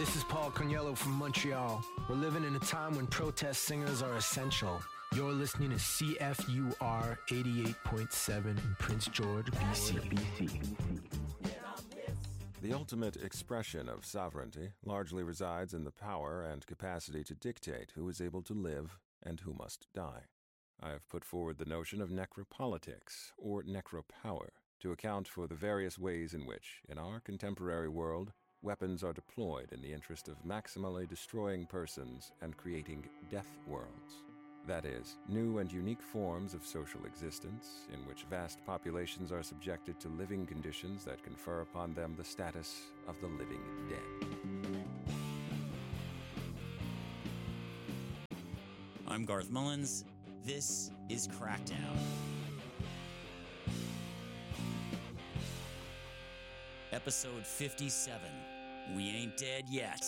This is Paul Coniello from Montreal. We're living in a time when protest singers are essential. You're listening to CFUR 88.7 in Prince George, BC. The ultimate expression of sovereignty largely resides in the power and capacity to dictate who is able to live and who must die. I have put forward the notion of necropolitics, or necropower, to account for the various ways in which, in our contemporary world, weapons are deployed in the interest of maximally destroying persons and creating death worlds. That is, new and unique forms of social existence in which vast populations are subjected to living conditions that confer upon them the status of the living dead. I'm Garth Mullins. This is Crackdown. Episode 57. We ain't dead yet.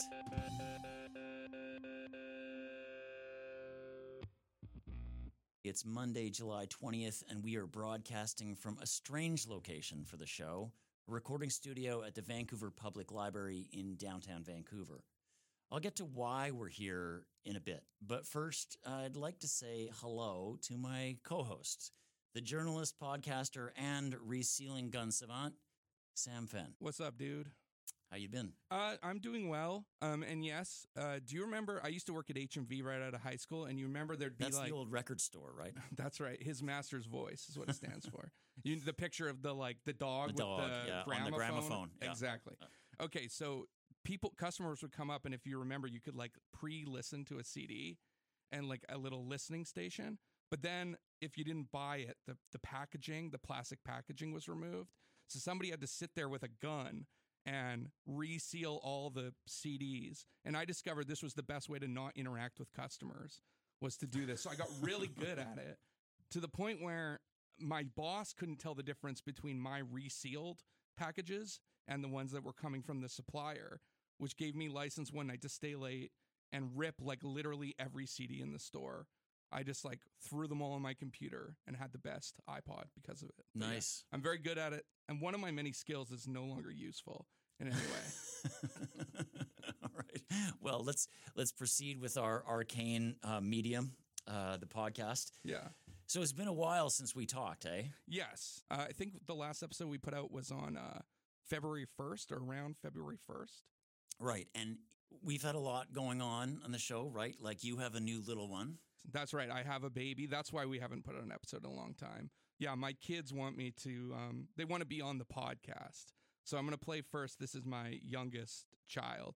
It's Monday, July 20th, and we are broadcasting from a strange location for the show, a recording studio at the Vancouver Public Library in downtown Vancouver. I'll get to why we're here in a bit, but first, I'd like to say hello to my co-host, the journalist, podcaster, and resealing gun savant, Sam Fenn. What's up, dude? How you been? I'm doing well. And yes, do you remember I used to work at HMV right out of high school, and you remember there'd be That's the old record store, right? That's right. His master's voice is what it stands for. The picture of the dog with the gramophone. On the gramophone. Yeah. Exactly. Okay, so customers would come up, and if you remember, you could pre-listen to a CD and a little listening station. But then if you didn't buy it, the packaging, the plastic packaging was removed. So somebody had to sit there with a gun and reseal all the CDs. And I discovered this was the best way to not interact with customers, was to do this. So I got really good at it, to the point where my boss couldn't tell the difference between my resealed packages and the ones that were coming from the supplier, which gave me license one night to stay late and rip literally every CD in the store. I just threw them all on my computer and had the best iPod because of it. Nice. Yeah, I'm very good at it. And one of my many skills is no longer useful in any way. All right. Well, let's proceed with our arcane medium, the podcast. Yeah. So it's been a while since we talked, eh? Yes. I think the last episode we put out was on February 1st or around February 1st. Right. And we've had a lot going on the show, right? You have a new little one. That's right. I have a baby. That's why we haven't put out an episode in a long time. Yeah, my kids want me to, they want to be on the podcast. So I'm going to play first. This is my youngest child.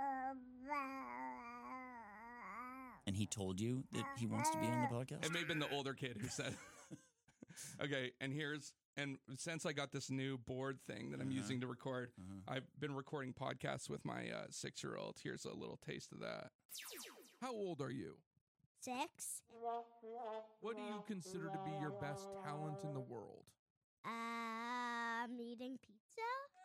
And he told you that he wants to be on the podcast? It may have been the older kid who said. Okay, and since I got this new board thing that I'm using to record, I've been recording podcasts with my 6-year-old. Here's a little taste of that. How old are you? 6. What do you consider to be your best talent in the world? Eating pizza?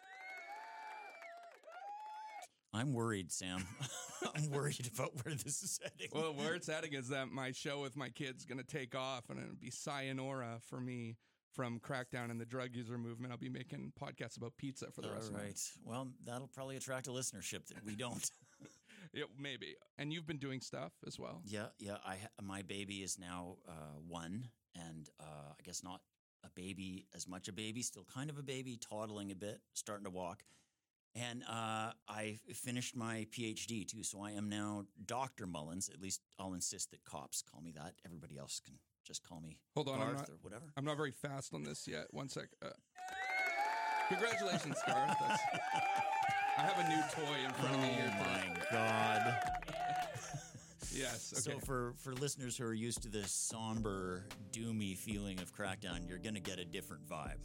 I'm worried, Sam. I'm worried about where this is heading. Well, where it's heading is that my show with my kid's going to take off, and it'll be sayonara for me from Crackdown and the drug user movement. I'll be making podcasts about pizza for the rest of it. Well, that'll probably attract a listenership that we don't. Yeah, maybe. And you've been doing stuff as well? Yeah. My baby is now 1, and I guess not a baby as much a baby, still kind of a baby, toddling a bit, starting to walk. And I finished my PhD too, so I am now Dr. Mullins. At least I'll insist that cops call me that. Everybody else can just call me Hold on, Garth or whatever. I'm not very fast on this yet. One sec. Congratulations, Garth. I have a new toy in front of me here. Oh my God. Yes. Okay. So for listeners who are used to this somber, doomy feeling of Crackdown, you're going to get a different vibe.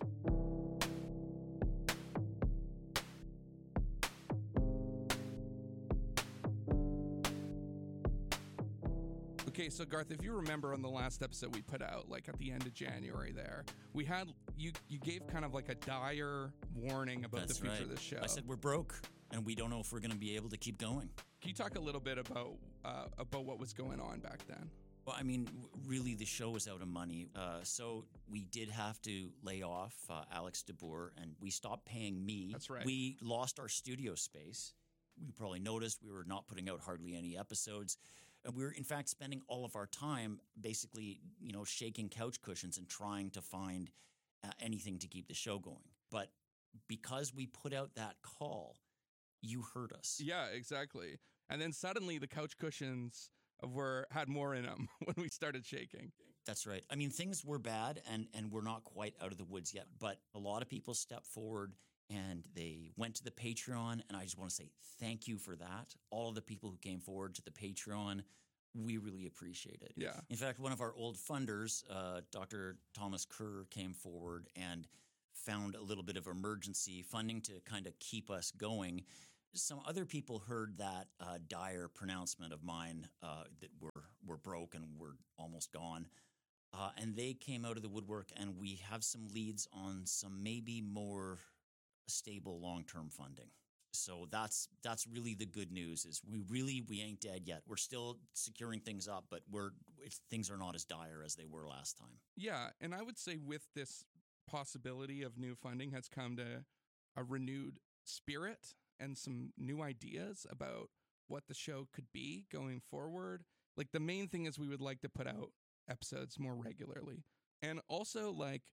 Okay, so Garth, if you remember on the last episode we put out, at the end of January there, we had, you gave kind of a dire warning about the future of this show. I said we're broke and we don't know if we're going to be able to keep going. Can you talk a little bit about what was going on back then? Well, I mean, really, the show was out of money. So we did have to lay off Alex DeBoer, and we stopped paying me. That's right. We lost our studio space. you probably noticed we were not putting out hardly any episodes. And we were, in fact, spending all of our time basically, shaking couch cushions and trying to find anything to keep the show going. But because we put out that call, you heard us. Yeah, exactly. And then suddenly the couch cushions had more in them when we started shaking. That's right. I mean, things were bad and we're not quite out of the woods yet, but a lot of people stepped forward and they went to the Patreon. And I just want to say thank you for that. All of the people who came forward to the Patreon, we really appreciate it. Yeah. In fact, one of our old funders, Dr. Thomas Kerr, came forward and found a little bit of emergency funding to kind of keep us going. Some other people heard that dire pronouncement of mine that we're broke and we're almost gone. And they came out of the woodwork, and we have some leads on some maybe more stable long-term funding. So that's really the good news is we ain't dead yet. We're still securing things up, but things are not as dire as they were last time. Yeah, and I would say with this possibility of new funding has come to a renewed spirit and some new ideas about what the show could be going forward. Like, the main thing is we would like to put out episodes more regularly and also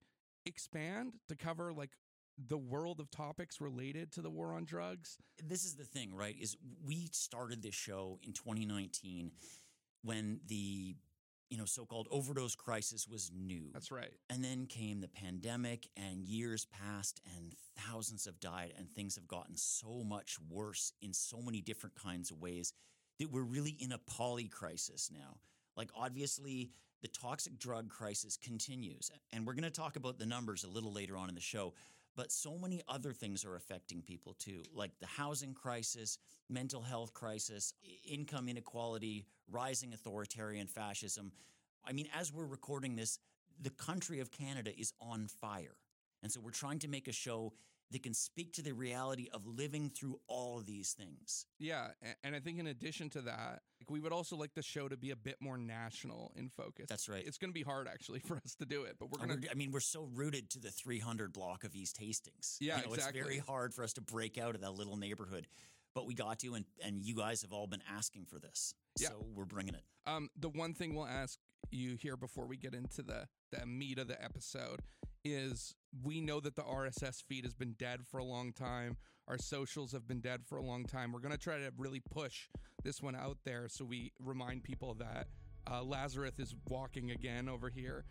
expand to cover the world of topics related to the war on drugs. This is the thing, right? Is we started this show in 2019 when the so-called overdose crisis was new. That's right. And then came the pandemic, and years passed, and thousands have died, and things have gotten so much worse in so many different kinds of ways that we're really in a poly-crisis now. Obviously, the toxic drug crisis continues, and we're going to talk about the numbers a little later on in the show, but so many other things are affecting people too, like the housing crisis, mental health crisis, income inequality, rising authoritarian fascism. I mean, as we're recording this, the country of Canada is on fire. And so we're trying to make a show that can speak to the reality of living through all of these things. Yeah, and I think in addition to that, we would also like the show to be a bit more national in focus. That's right. It's going to be hard, actually, for us to do it, but we're going to... we're so rooted to the 300 block of East Hastings. Yeah, exactly. It's very hard for us to break out of that little neighborhood, but we got to, and you guys have all been asking for this. Yeah. So we're bringing it. The one thing we'll ask you here before we get into the meat of the episode is we know that the RSS feed has been dead for a long time. Our socials have been dead for a long time. We're going to try to really push this one out there so we remind people that Lazarus is walking again over here.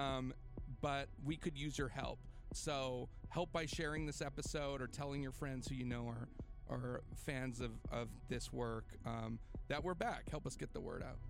But we could use your help. So help by sharing this episode or telling your friends who you know are fans of this work that we're back. Help us get the word out.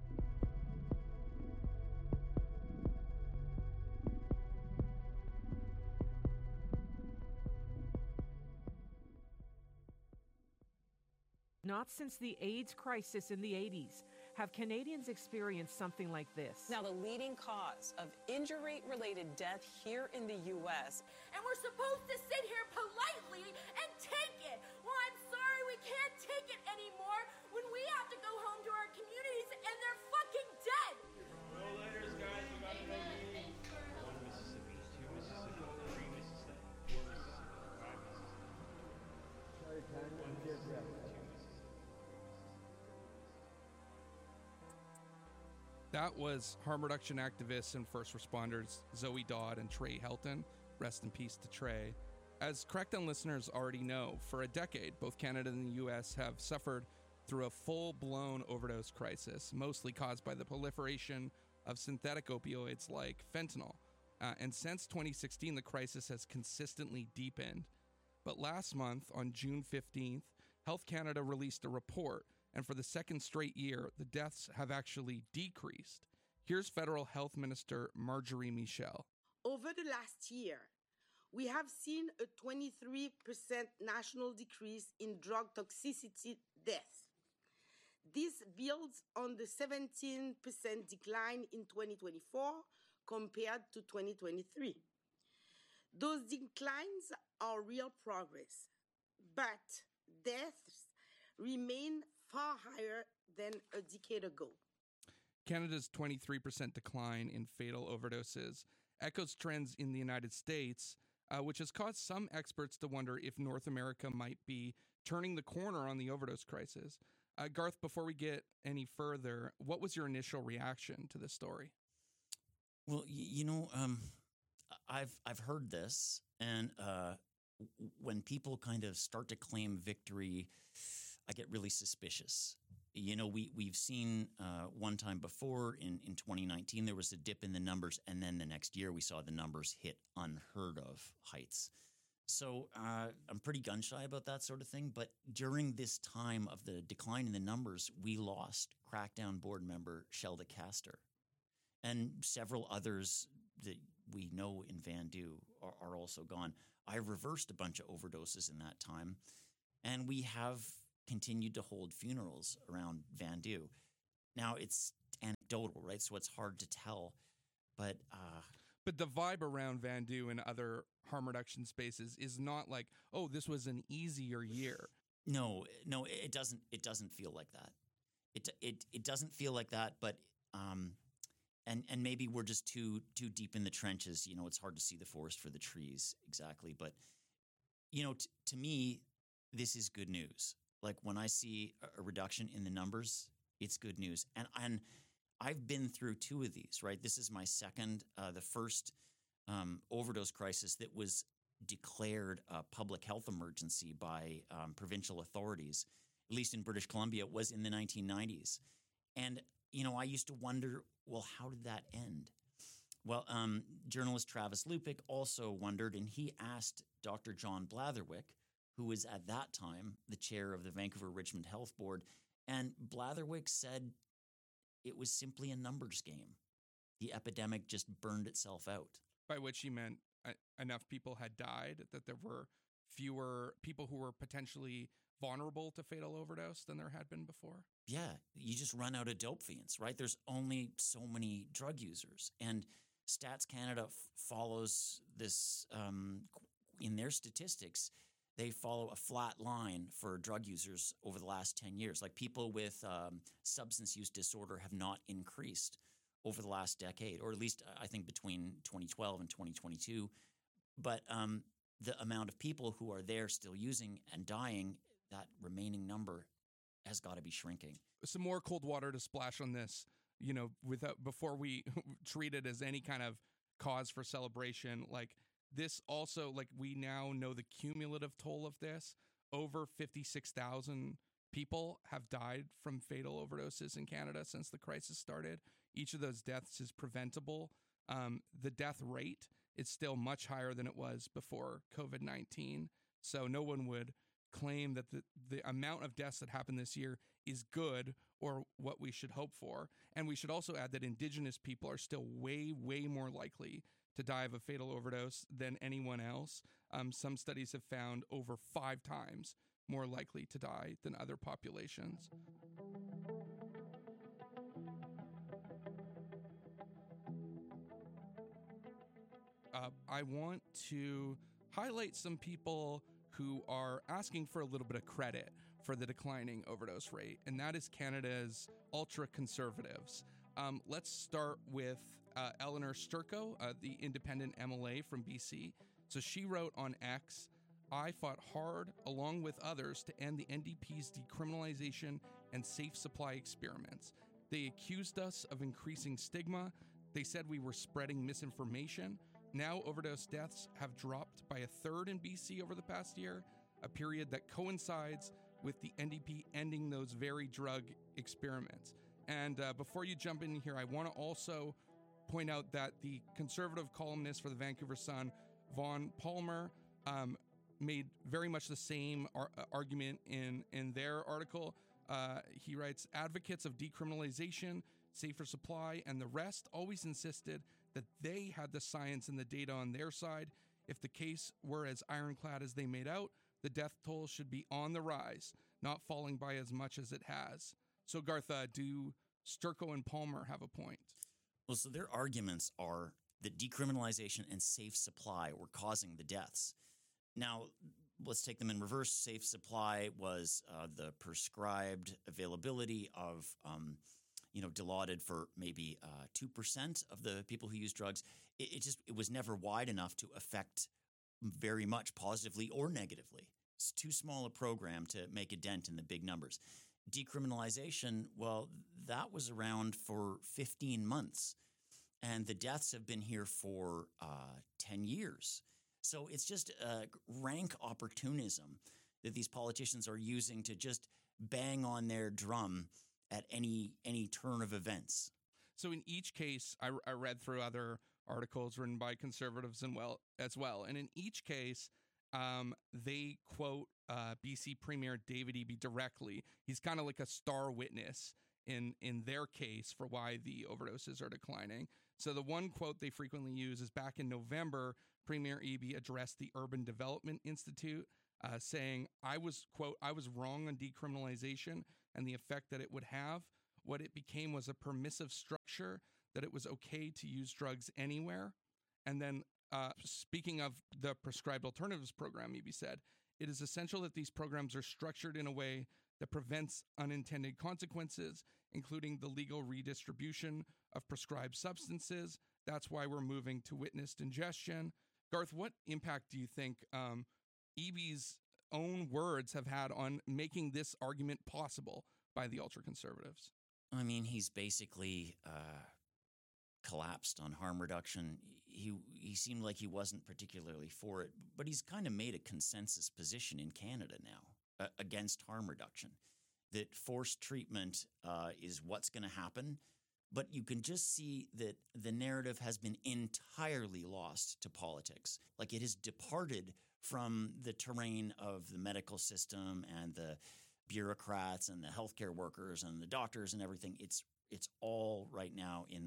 Not since the AIDS crisis in the 80s have Canadians experienced something like this. Now, the leading cause of injury-related death here in the U.S. And we're supposed to sit here politely and take it. Well, I'm sorry, we can't take it anymore when we have to go home to our communities and they're fucking dead. No letters, guys. We got no leave. 1 Mississippi, 2 Mississippi, 3 Mississippi, 4 Mississippi, 5 Mississippi. That was harm reduction activists and first responders Zoe Dodd and Trey Helton. Rest in peace to Trey. As Crackdown listeners already know, for a decade, both Canada and the U.S. have suffered through a full-blown overdose crisis, mostly caused by the proliferation of synthetic opioids like fentanyl. And since 2016, the crisis has consistently deepened. But last month, on June 15th, Health Canada released a report, and for the second straight year, the deaths have actually decreased. Here's Federal Health Minister Marjorie Michel. Over the last year, we have seen a 23% national decrease in drug toxicity deaths. This builds on the 17% decline in 2024 compared to 2023. Those declines are real progress, but deaths remain far higher than a decade ago. Canada's 23% decline in fatal overdoses echoes trends in the United States, which has caused some experts to wonder if North America might be turning the corner on the overdose crisis. Garth, before we get any further, what was your initial reaction to this story? Well, I've heard this, and when people kind of start to claim victory, I get really suspicious. We've seen one time before in 2019 there was a dip in the numbers, and then the next year we saw the numbers hit unheard of heights. So I'm pretty gun shy about that sort of thing. But during this time of the decline in the numbers, we lost Crackdown board member Shelda Castor, and several others that we know in Vandu are also gone. I reversed a bunch of overdoses in that time, and we have continued to hold funerals around Vandu. Now, it's anecdotal, right? So it's hard to tell, but the vibe around Vandu and other harm reduction spaces is not like, oh, this was an easier year. No, it doesn't. It doesn't feel like that. It doesn't feel like that. But and maybe we're just too deep in the trenches. It's hard to see the forest for the trees exactly. But to me, this is good news. Like when I see a reduction in the numbers, it's good news. And I've been through two of these, right? This is my second. The first overdose crisis that was declared a public health emergency by provincial authorities, at least in British Columbia, was in the 1990s. And, I used to wonder, well, how did that end? Well, journalist Travis Lupick also wondered, and he asked Dr. John Blatherwick, who was at that time the chair of the Vancouver Richmond Health Board, and Blatherwick said it was simply a numbers game. The epidemic just burned itself out. By which he meant enough people had died that there were fewer people who were potentially vulnerable to fatal overdose than there had been before? Yeah, you just run out of dope fiends, right? There's only so many drug users. And Stats Canada follows this in their statistics. They follow a flat line for drug users over the last 10 years. Like people with substance use disorder have not increased over the last decade, or at least I think between 2012 and 2022. But the amount of people who are there still using and dying, that remaining number has got to be shrinking. Some more cold water to splash on this, before we treat it as any kind of cause for celebration. Like this also, like we now know the cumulative toll of this. Over 56,000 people have died from fatal overdoses in Canada since the crisis started. Each of those deaths is preventable. The death rate is still much higher than it was before COVID-19. So no one would claim that the amount of deaths that happened this year is good or what we should hope for. And we should also add that Indigenous people are still way, way more likely to die of a fatal overdose than anyone else. Some studies have found over 5 times more likely to die than other populations. I want to highlight some people who are asking for a little bit of credit for the declining overdose rate, and that is Canada's ultra-conservatives. Let's start with Eleanor Sturko, the independent MLA from BC. So she wrote on X, "I fought hard, along with others, to end the NDP's decriminalization and safe supply experiments. They accused us of increasing stigma. They said we were spreading misinformation. Now overdose deaths have dropped by 1/3 in BC over the past year, a period that coincides with the NDP ending those very drug experiments." And before you jump in here, I want to also point out that the conservative columnist for the Vancouver Sun, Vaughn Palmer, made very much the same argument in their article. He writes, "Advocates of decriminalization, safer supply, and the rest always insisted that they had the science and the data on their side. If the case were as ironclad as they made out, the death toll should be on the rise, not falling by as much as it has." So, Gartha, do Sturko and Palmer have a point? Well, so their arguments are that decriminalization and safe supply were causing the deaths. Now, let's take them in reverse. Safe supply was the prescribed availability of Dilaudid for maybe 2% of the people who use drugs. It was never wide enough to affect very much positively or negatively. It's too small a program to make a dent in the big numbers. Decriminalization, well, that was around for 15 months, and the deaths have been here for 10 years. So it's just rank opportunism that these politicians are using to just bang on their drum at any turn of events. So in each case, I read through other articles written by conservatives as well. And in each case, they quote BC Premier David Eby directly. He's kind of like a star witness in their case for why the overdoses are declining. So the one quote they frequently use is back in November, Premier Eby addressed the Urban Development Institute, saying, I was wrong on decriminalization and the effect that it would have. What it became was a permissive structure that it was okay to use drugs anywhere. And then speaking of the Prescribed Alternatives Program, Eby said, it is essential that these programs are structured in a way that prevents unintended consequences, including the legal redistribution of prescribed substances. That's why we're moving to witnessed ingestion. Garth, what impact do you think Eby's own words have had on making this argument possible by the ultra-conservatives? I mean, he's basically collapsed on harm reduction. He seemed like he wasn't particularly for it, but he's kind of made a consensus position in Canada now against harm reduction, that forced treatment is what's going to happen. But you can just see that the narrative has been entirely lost to politics. Like, it has departed from the terrain of the medical system and the bureaucrats and the healthcare workers and the doctors and everything. It's all right now in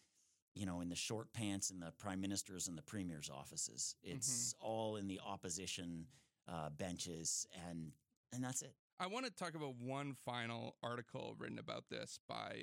the short pants in the prime minister's and the premier's offices. It's all in the opposition benches, and that's it. I want to talk about one final article written about this by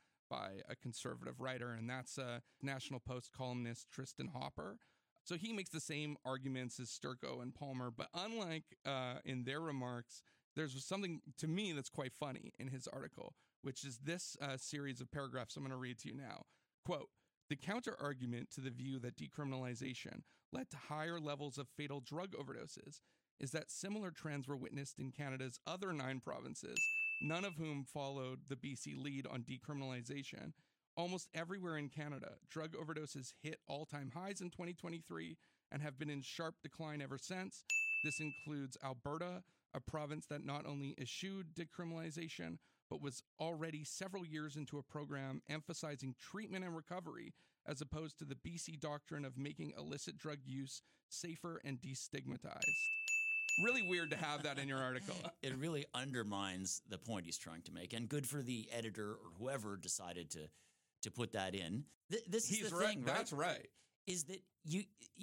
a conservative writer, and that's National Post columnist Tristan Hopper. So he makes the same arguments as Sturko and Palmer, but unlike in their remarks, there's something to me that's quite funny in his article, which is this series of paragraphs I'm going to read to you now. Quote, the counter-argument to the view that decriminalization led to higher levels of fatal drug overdoses is that similar trends were witnessed in Canada's other 9 provinces, none of whom followed the BC lead on decriminalization. Almost everywhere in Canada, drug overdoses hit all-time highs in 2023 and have been in sharp decline ever since. This includes Alberta, a province that not only eschewed decriminalization, but was already several years into a program emphasizing treatment and recovery, as opposed to the BC doctrine of making illicit drug use safer and destigmatized. Really weird to have that in your article. It really undermines the point he's trying to make, and good for the editor or whoever decided to put that in. This is the thing, right? That's right. Is that you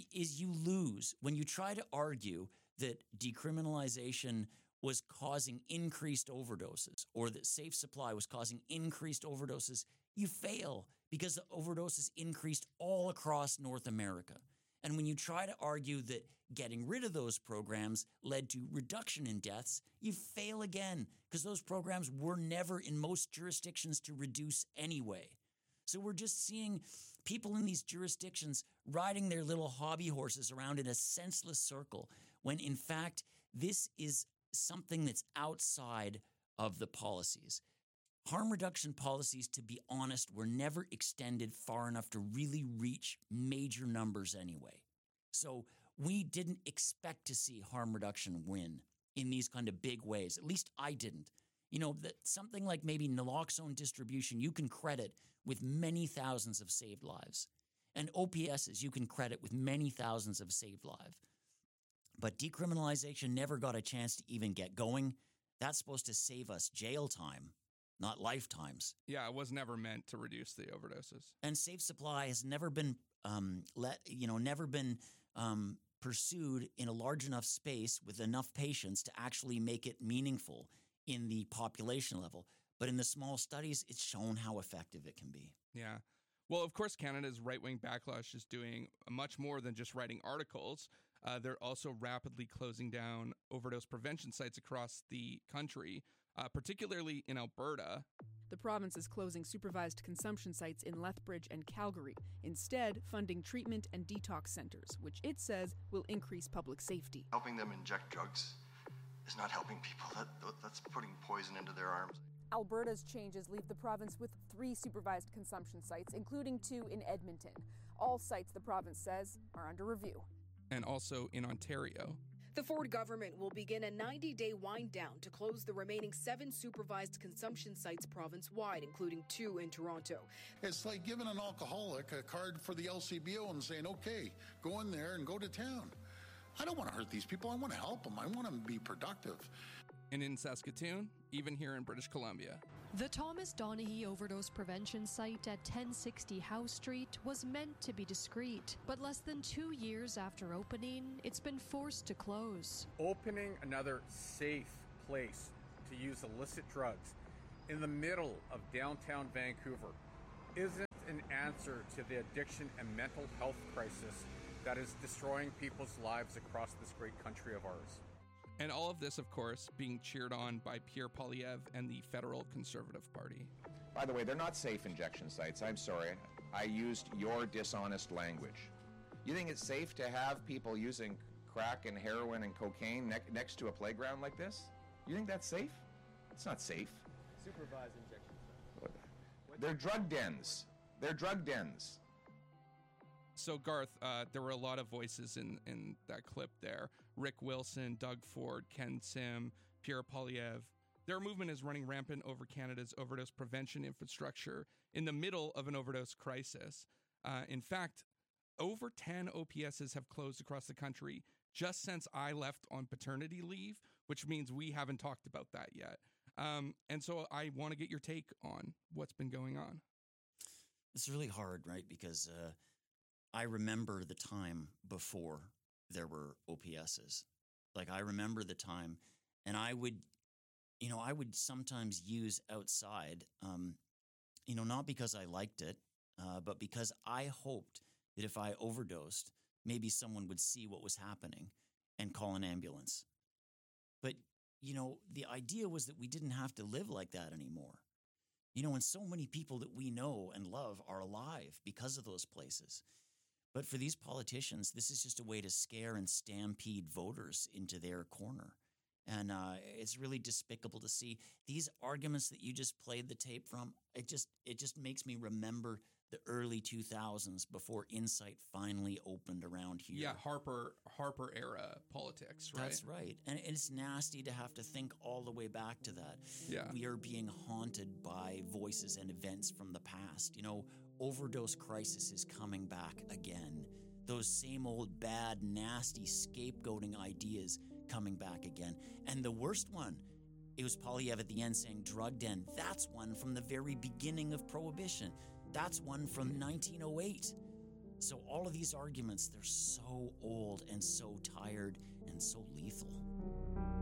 lose when you try to argue that decriminalization was causing increased overdoses or that safe supply was causing increased overdoses. You fail because the overdoses increased all across North America. And when you try to argue that getting rid of those programs led to reduction in deaths, you fail again because those programs were never in most jurisdictions to reduce anyway. So we're just seeing people in these jurisdictions riding their little hobby horses around in a senseless circle when, in fact, this is something that's outside of the policies. Harm reduction policies, to be honest, were never extended far enough to really reach major numbers anyway. So we didn't expect to see harm reduction win in these kind of big ways. At least I didn't. You know, that something like maybe naloxone distribution, you can credit with many thousands of saved lives. And OPSs, you can credit with many thousands of saved lives. But decriminalization never got a chance to even get going. That's supposed to save us jail time, not lifetimes. Yeah, it was never meant to reduce the overdoses. And safe supply has never been pursued in a large enough space with enough patients to actually make it meaningful in the population level. But in the small studies, it's shown how effective it can be. Yeah. Well, of course, Canada's right-wing backlash is doing much more than just writing articles. They're also rapidly closing down overdose prevention sites across the country, particularly in Alberta. The province is closing supervised consumption sites in Lethbridge and Calgary, instead funding treatment and detox centers, which it says will increase public safety. Helping them inject drugs is not helping people. That's putting poison into their arms. Alberta's changes leave the province with 3 supervised consumption sites, including 2 in Edmonton. All sites, the province says, are under review. And also in Ontario. The Ford government will begin a 90-day wind down to close the remaining 7 supervised consumption sites province-wide, including 2 in Toronto. It's like giving an alcoholic a card for the LCBO and saying, okay, go in there and go to town. I don't want to hurt these people. I want to help them. I want them to be productive. And in Saskatoon, even here in British Columbia. The Thomas Donaghy Overdose Prevention Site at 1060 Howe Street was meant to be discreet, but less than 2 years after opening, it's been forced to close. Opening another safe place to use illicit drugs in the middle of downtown Vancouver isn't an answer to the addiction and mental health crisis that is destroying people's lives across this great country of ours. And all of this, of course, being cheered on by Pierre Poilievre and the Federal Conservative Party. By the way, they're not safe injection sites. I'm sorry. I used your dishonest language. You think it's safe to have people using crack and heroin and cocaine next to a playground like this? You think that's safe? It's not safe. Supervised injection sites. They're drug dens. They're drug dens. So, Garth, there were a lot of voices in that clip there. Rick Wilson, Doug Ford, Ken Sim, Pierre Poilievre. Their movement is running rampant over Canada's overdose prevention infrastructure in the middle of an overdose crisis. In fact, over 10 OPSs have closed across the country just since I left on paternity leave, which means we haven't talked about that yet. And so I want to get your take on what's been going on. It's really hard, right? Because I remember the time before there were OPSs. Like, I remember the time, and I would sometimes use outside, not because I liked it, but because I hoped that if I overdosed, maybe someone would see what was happening and call an ambulance. But, the idea was that we didn't have to live like that anymore. And so many people that we know and love are alive because of those places. But for these politicians, this is just a way to scare and stampede voters into their corner. And it's really despicable to see these arguments that you just played the tape from. It just makes me remember the early 2000s before Insight finally opened around here. Yeah, Harper era politics, right? That's right. And it's nasty to have to think all the way back to that. Yeah. We are being haunted by voices and events from the past. Overdose crisis is coming back again. Those same old bad, nasty scapegoating ideas coming back again. And the worst one, it was Poilievre at the end saying drug den. That's one from the very beginning of Prohibition. That's one from 1908. So all of these arguments, they're so old and so tired and so lethal.